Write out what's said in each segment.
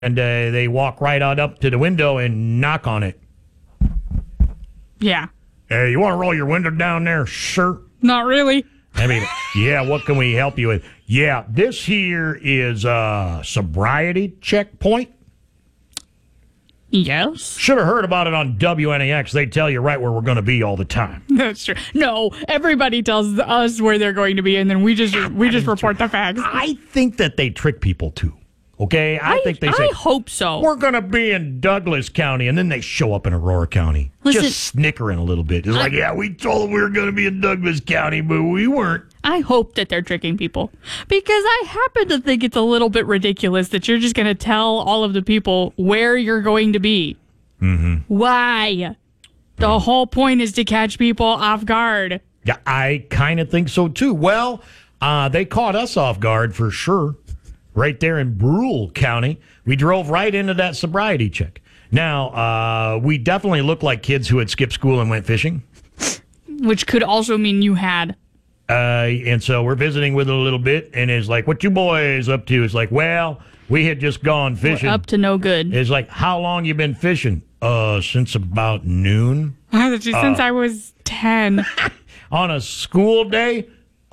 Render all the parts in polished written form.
and they walk right on up to the window and knock on it. Yeah. Hey, you want to roll your window down there, sir? Not really. I mean, yeah, what can we help you with? Yeah, this here is a sobriety checkpoint. Yes. Should have heard about it on WNAX. They tell you right where we're going to be all the time. That's true. No, everybody tells us where they're going to be, and then we just report the facts. I think that they trick people, too. Okay? I think they say, I hope so. we're going to be in Douglas County, and then they show up in Aurora County. Listen, just snickering a little bit. It's like, yeah, we told them we were going to be in Douglas County, but we weren't. I hope that they're tricking people, because I happen to think it's a little bit ridiculous that you're just going to tell all of the people where you're going to be. Mm-hmm. Why? The whole point is to catch people off guard. Yeah, I kind of think so, too. Well, they caught us off guard for sure. Right there in Brule County. We drove right into that sobriety check. Now, we definitely look like kids who had skipped school and went fishing. Which could also mean you had. And so we're visiting with it a little bit, and it's like, what you boys up to? It's like, well, we had just gone fishing. We're up to no good. It's like, how long you been fishing? Since about noon. Since I was 10. On a school day?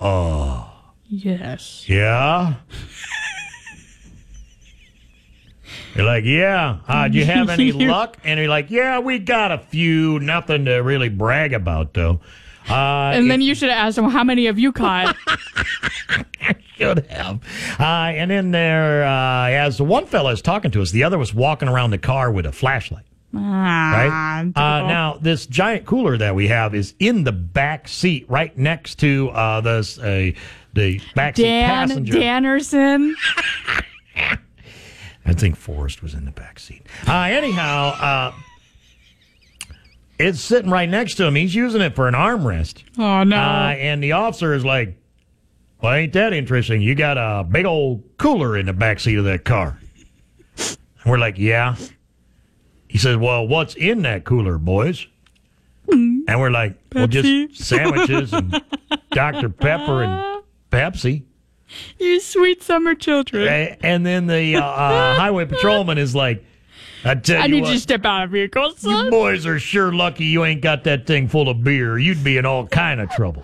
Yes. Yeah? You're like, yeah. Do you have any luck? And you're like, yeah, we got a few. Nothing to really brag about, though. And then you should have asked them, how many have you caught? I should have. And then there, as the one fella is talking to us, the other was walking around the car with a flashlight. Right? Now, this giant cooler that we have is in the back seat, right next to the back seat passenger. Dannerson. I think Forrest was in the back seat. Anyhow, it's sitting right next to him. He's using it for an armrest. Oh, no. And the officer is like, well, ain't that interesting? You got a big old cooler in the back seat of that car. And we're like, yeah. He says, well, what's in that cooler, boys? And we're like, well, Pepsi. just sandwiches and Dr. Pepper and Pepsi. You sweet summer children. And then the highway patrolman is like, I need you to step out of vehicle, son. You boys are sure lucky you ain't got that thing full of beer. You'd be in all kind of trouble.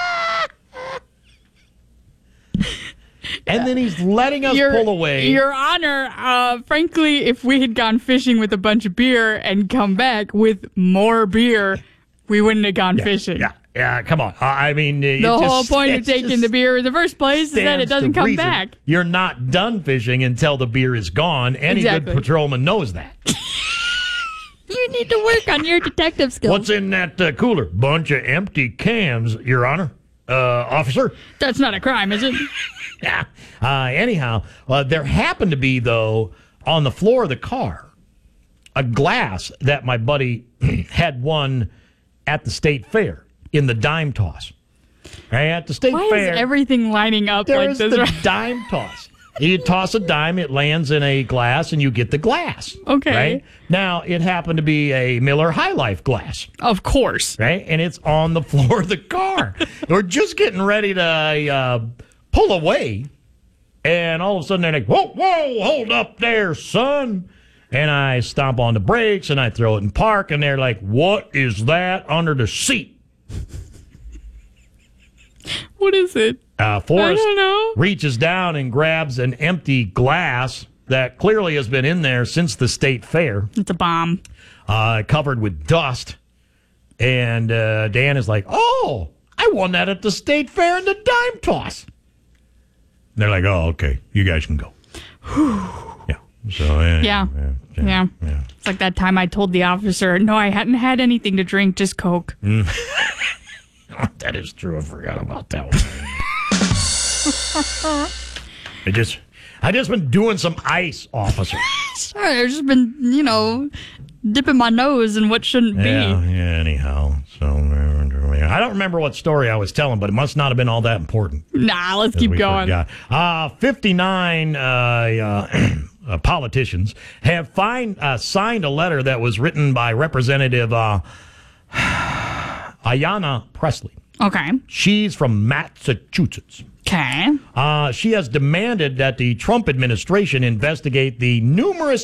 And then he's letting us pull away. Your Honor, frankly, if we had gone fishing with a bunch of beer and come back with more beer, we wouldn't have gone fishing. Yeah, come on. I mean, the whole point of taking the beer in the first place is that it doesn't come back. You're not done fishing until the beer is gone. Any good patrolman knows that. You need to work on your detective skills. What's in that cooler? Bunch of empty cans, Your Honor. Officer? That's not a crime, is it? Yeah. Anyhow, there happened to be, though, on the floor of the car, a glass that my buddy had won at the state fair in the dime toss. Right at the state fair. Why is everything lining up like this? There's the dime toss. You toss a dime, it lands in a glass, and you get the glass. Okay. Right? Now, it happened to be a Miller High Life glass. Of course. Right? And it's on the floor of the car. We're just getting ready to pull away, and all of a sudden they're like, whoa, hold up there, son. And I stomp on the brakes, and I throw it in park, and they're like, what is that under the seat? What is it? Forrest reaches down and grabs an empty glass that clearly has been in there since the state fair. It's a bomb. Covered with dust. And Dan is like, oh, I won that at the state fair in the dime toss. And they're like, oh, okay, you guys can go. Yeah. So, yeah. It's like that time I told the officer, no, I hadn't had anything to drink, just Coke. That is true. I forgot about that one. I just been doing some ice, officer. Sorry, I've just been, dipping my nose in what shouldn't be. Yeah, anyhow. So I don't remember what story I was telling, but it must not have been all that important. Nah, let's keep going. 59 politicians have signed a letter that was written by Representative Ayanna Pressley. Okay. She's from Massachusetts. Okay. Okay. She has demanded that the Trump administration investigate the numerous